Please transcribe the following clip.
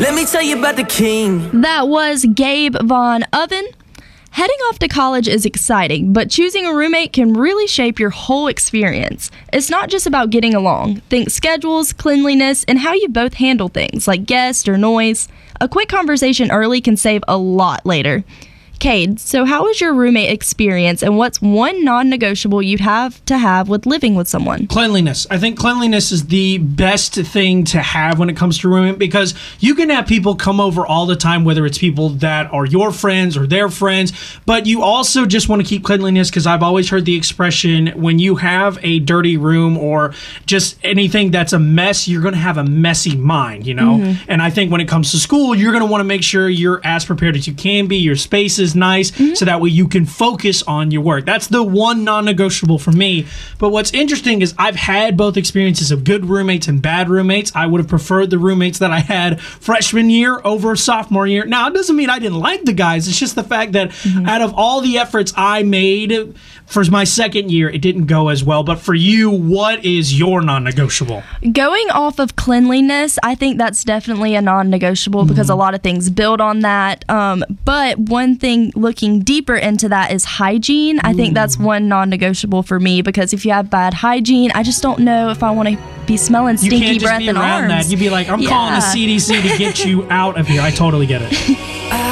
Let me tell you about the king. That was Gabe Von Oven. Heading off to college is exciting, but choosing a roommate can really shape your whole experience. It's not just about getting along. Think schedules, cleanliness, and how you both handle things like guests or noise. A quick conversation early can save a lot later. Cade, so how was your roommate experience, and what's one non-negotiable you'd have to have with living with someone? Cleanliness. I think cleanliness is the best thing to have when it comes to roommate, because you can have people come over all the time, whether it's people that are your friends or their friends, but you also just want to keep cleanliness, because I've always heard the expression, when you have a dirty room or just anything that's a mess, you're going to have a messy mind, you know? Mm-hmm. And I think when it comes to school, you're going to want to make sure you're as prepared as you can be, your space is nice, so that way you can focus on your work. That's the one non-negotiable for me. But what's interesting is I've had both experiences of good roommates and bad roommates. I would have preferred the roommates that I had freshman year over sophomore year. Now, it doesn't mean I didn't like the guys. It's just the fact that out of all the efforts I made for my second year, it didn't go as well. But for you, what is your non-negotiable? Going off of cleanliness, I think that's definitely a non-negotiable because a lot of things build on that. But one thing looking deeper into that is hygiene. I think that's one non-negotiable for me, because if you have bad hygiene, I just don't know if I want to be smelling stinky breath and arms. That. You'd be like, I'm calling the CDC to get you out of here. I totally get it.